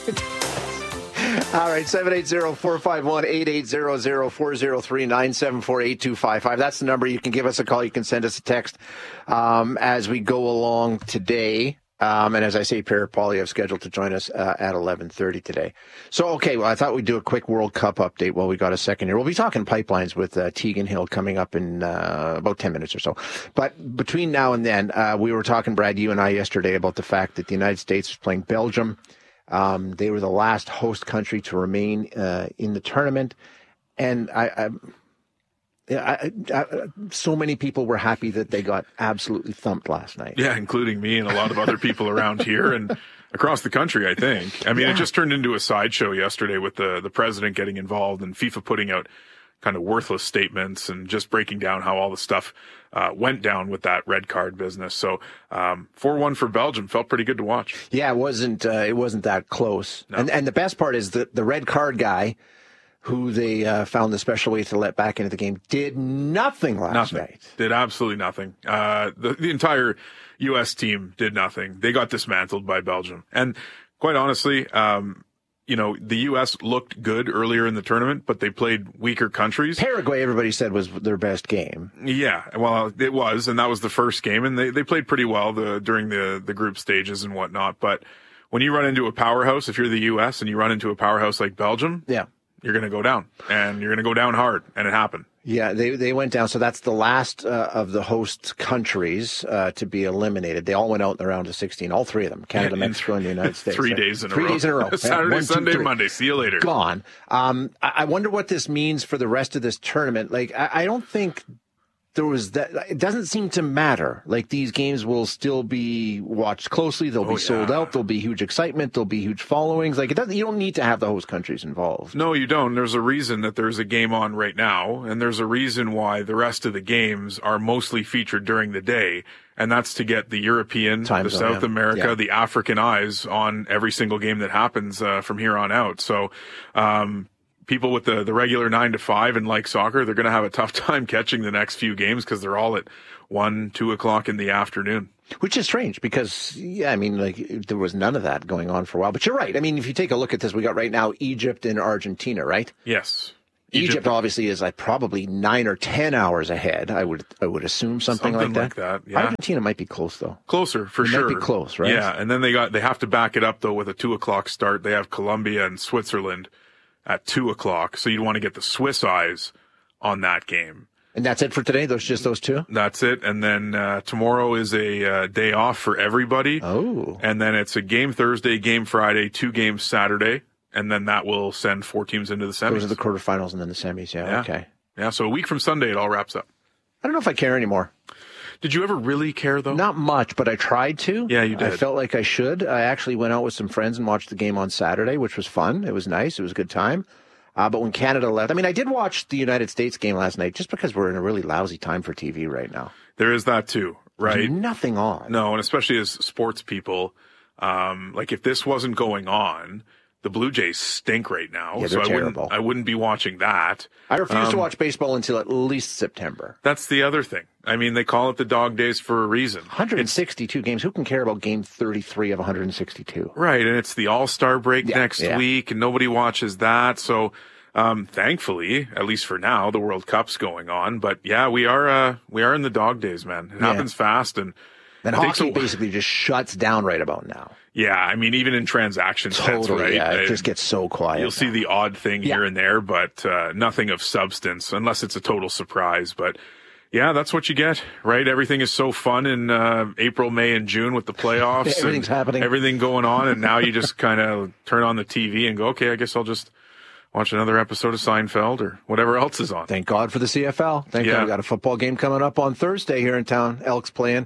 All right, 780-451-8800, 403-974-8255. That's the number. You can give us a call. You can send us a text as we go along today. And as I say, Pierre Poilievre scheduled to join us at 11:30 today. So, okay, well, I thought we'd do a quick World Cup update while we got a second here. We'll be talking pipelines with Tegan Hill coming up in about 10 minutes or so. But between now and then, we were talking, Brad, you and I yesterday, about the fact that the United States was playing Belgium. They were the last host country to remain in the tournament. And so many people were happy that they got absolutely thumped last night. Yeah, including me and a lot of other people around here and across the country, I think. I mean, It just turned into a sideshow yesterday with the president getting involved and FIFA putting out kind of worthless statements and just breaking down how all the stuff went down with that red card business. So 4-1 for Belgium felt pretty good to watch. Yeah, it wasn't that close. No. And the best part is that the red card guy, who they found the special way to let back into the game, did nothing last night. Did absolutely nothing. The entire U.S. team did nothing. They got dismantled by Belgium. And quite honestly, the U.S. looked good earlier in the tournament, but they played weaker countries. Paraguay, everybody said, was their best game. Yeah, well, it was, and that was the first game, and they played pretty well during the group stages and whatnot. But when you run into a powerhouse, if you're the U.S. and you run into a powerhouse like Belgium, yeah, you're going to go down, and you're going to go down hard, and it happened. Yeah, they went down. So that's the last of the host countries to be eliminated. They all went out in the round of 16, all three of them, Canada, Mexico, and the United States. 3 days in a row. 3 days in a row. Saturday, Sunday, Monday. See you later. Gone. I wonder what this means for the rest of this tournament. Like, I don't think there was that. It doesn't seem to matter. Like, these games will still be watched closely. They'll be sold out. There'll be huge excitement. There'll be huge followings. Like, you don't need to have the host countries involved. No, you don't. There's a reason that there's a game on right now, and there's a reason why the rest of the games are mostly featured during the day, and that's to get the European, the South America, the African eyes on every single game that happens from here on out. So, people with the regular 9 to 5 and like soccer, they're going to have a tough time catching the next few games because they're all at 1, 2 o'clock in the afternoon. Which is strange because, there was none of that going on for a while. But you're right. I mean, if you take a look at this, we got right now Egypt and Argentina, right? Yes. Egypt obviously is probably 9 or 10 hours ahead. I would assume something like that. Yeah. Argentina might be close though. Closer for sure. Might be close, right? Yeah, and then they have to back it up though with a 2 o'clock start. They have Colombia and Switzerland at 2 o'clock. So you'd want to get the Swiss eyes on that game. And that's it for today? Just those two? That's it. And then tomorrow is a day off for everybody. Oh. And then it's a game Thursday, game Friday, 2 games Saturday. And then that will send 4 teams into the semis. Those are the quarterfinals and then the semis. Yeah. Okay. Yeah. So a week from Sunday, it all wraps up. I don't know if I care anymore. Did you ever really care, though? Not much, but I tried to. Yeah, you did. I felt like I should. I actually went out with some friends and watched the game on Saturday, which was fun. It was nice. It was a good time. But when Canada left, I did watch the United States game last night just because we're in a really lousy time for TV right now. There is that, too, right? There's nothing on. No, and especially as sports people, if this wasn't going on, the Blue Jays stink right now. Yeah, they're terrible. I wouldn't be watching that. I refuse to watch baseball until at least September. That's the other thing. They call it the dog days for a reason. 162 games. Who can care about game 33 of 162? Right, and it's the All-Star break next week, and nobody watches that. So, thankfully, at least for now, the World Cup's going on. But yeah, we are in the dog days, man. It happens fast, and hockey basically just shuts down right about now. Yeah, even in transactions, totally, that's right. Yeah, it just gets so quiet. You'll see the odd thing here and there, but nothing of substance, unless it's a total surprise. But yeah, that's what you get, right? Everything is so fun in April, May, and June with the playoffs. Everything's happening. Everything going on, and now you just kind of turn on the TV and go, okay, I guess I'll just watch another episode of Seinfeld or whatever else is on. Thank God for the CFL. Thank God we got a football game coming up on Thursday here in town. Elks playing.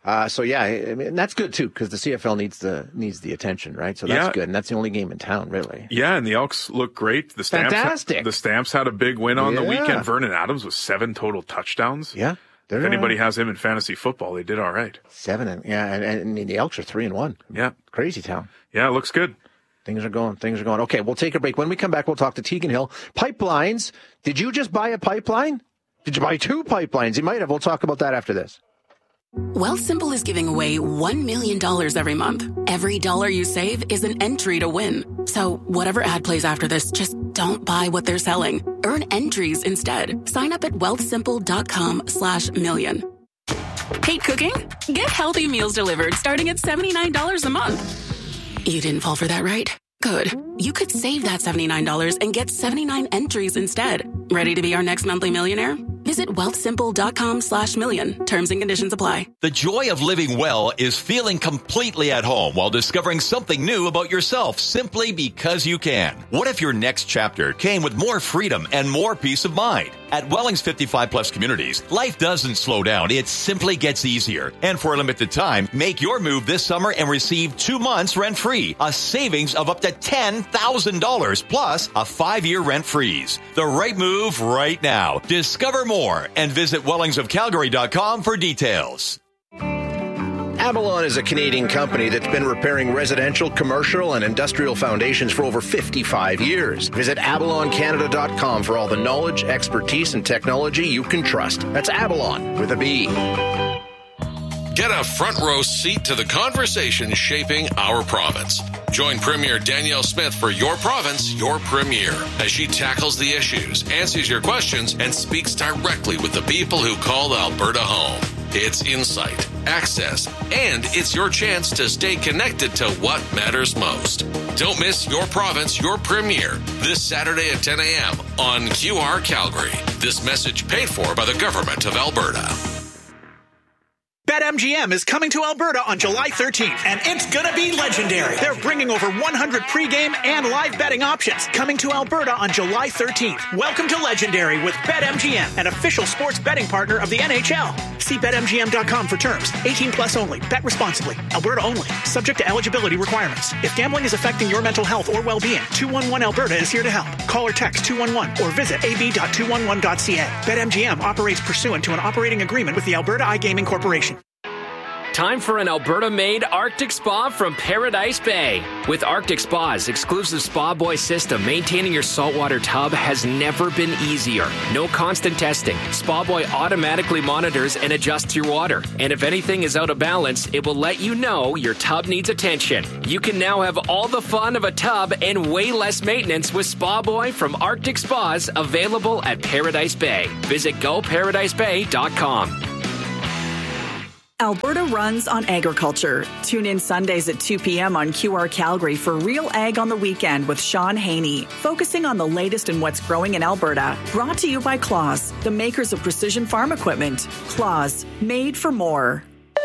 That's good too because the CFL needs the attention, right? So that's good, and that's the only game in town, really. Yeah, and the Elks look great. The Stamps, fantastic. The Stamps had a big win on the weekend. Vernon Adams with 7 total touchdowns. Yeah. If anybody has him in fantasy football, they did all right. 7, and the Elks are 3-1. Yeah, crazy town. Yeah, it looks good. Things are going. Okay, we'll take a break. When we come back, we'll talk to Tegan Hill. Pipelines. Did you just buy a pipeline? Did you buy 2 pipelines? You might have. We'll talk about that after this. Wealthsimple is giving away $1 million every month. Every dollar you save is an entry to win. So whatever ad plays after this, just don't buy what they're selling. Earn entries instead. Sign up at wealthsimple.com/million. Hate cooking? Get healthy meals delivered starting at $79 a month. You didn't fall for that, right? Good. You could save that $79 and get 79 entries instead. Ready to be our next monthly millionaire? Visit wealthsimple.com/million. Terms and conditions apply. The joy of living well is feeling completely at home while discovering something new about yourself simply because you can. What if your next chapter came with more freedom and more peace of mind? At Welling's 55 Plus Communities, life doesn't slow down. It simply gets easier. And for a limited time, make your move this summer and receive 2 months rent-free, a savings of up to $10,000 plus a 5-year rent freeze. The right move right now. Discover more and visit wellingsofcalgary.com for details. Avalon is a Canadian company that's been repairing residential, commercial, and industrial foundations for over 55 years. Visit avaloncanada.com for all the knowledge, expertise, and technology you can trust. That's Avalon with a B. Get a front row seat to the conversation shaping our province. Join Premier Danielle Smith for Your Province, Your Premier, as she tackles the issues, answers your questions, and speaks directly with the people who call Alberta home. It's insight, access, and it's your chance to stay connected to what matters most. Don't miss Your Province, Your Premier this Saturday at 10 a.m. on QR Calgary. This message paid for by the Government of Alberta. BetMGM is coming to Alberta on July 13th, and it's gonna be legendary. They're bringing over 100 pregame and live betting options. Coming to Alberta on July 13th. Welcome to Legendary with BetMGM, an official sports betting partner of the NHL. See BetMGM.com for terms. 18 plus only. Bet responsibly. Alberta only. Subject to eligibility requirements. If gambling is affecting your mental health or well-being, 211 Alberta is here to help. Call or text 211 or visit ab.211.ca. BetMGM operates pursuant to an operating agreement with the Alberta iGaming Corporation. Time for an Alberta-made Arctic Spa from Paradise Bay. With Arctic Spa's exclusive Spa Boy system, maintaining your saltwater tub has never been easier. No constant testing. Spa Boy automatically monitors and adjusts your water. And if anything is out of balance, it will let you know your tub needs attention. You can now have all the fun of a tub and way less maintenance with Spa Boy from Arctic Spas, available at Paradise Bay. Visit GoParadiseBay.com. Alberta runs on agriculture. Tune in Sundays at 2 p.m. on QR Calgary for Real Ag on the Weekend with Sean Haney, focusing on the latest in what's growing in Alberta. Brought to you by Claas, the makers of precision farm equipment. Claas, made for more.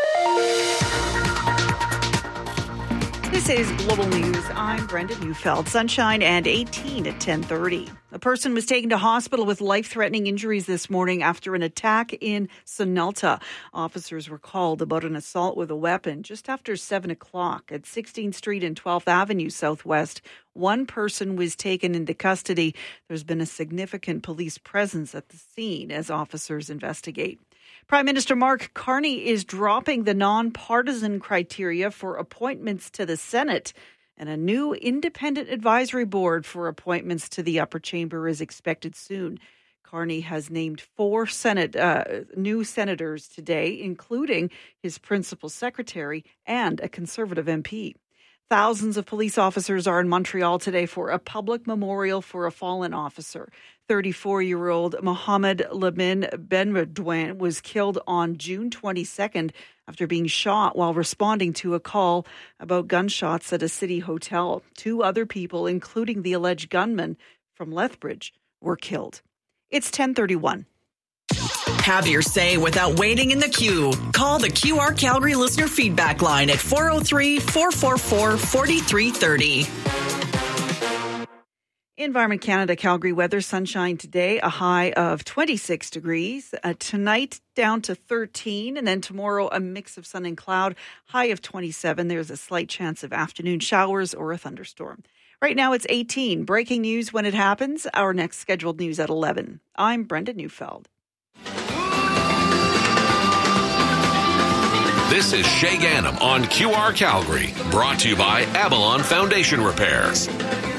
This is Global News. I'm Brenda Neufeld. Sunshine and 18 at 10:30. A person was taken to hospital with life-threatening injuries this morning after an attack in Sunelta. Officers were called about an assault with a weapon just after 7 o'clock at 16th Street and 12th Avenue Southwest. One person was taken into custody. There's been a significant police presence at the scene as officers investigate. Prime Minister Mark Carney is dropping the nonpartisan criteria for appointments to the Senate, and a new independent advisory board for appointments to the upper chamber is expected soon. Carney has named 4 new senators today, including his principal secretary and a Conservative MP. Thousands of police officers are in Montreal today for a public memorial for a fallen officer. 34-year-old Mohamed Lamine Benredouin was killed on June 22nd after being shot while responding to a call about gunshots at a city hotel. 2 other people, including the alleged gunman from Lethbridge, were killed. It's 10:31. Have your say without waiting in the queue. Call the QR Calgary listener feedback line at 403-444-4330. Environment Canada Calgary weather, sunshine today, a high of 26 degrees. Tonight down to 13, and then tomorrow a mix of sun and cloud, high of 27. There's a slight chance of afternoon showers or a thunderstorm. Right now it's 18. Breaking news when it happens. Our next scheduled news at 11. I'm Brenda Neufeld. This is Shay Gannam on QR Calgary, brought to you by Avalon Foundation Repairs.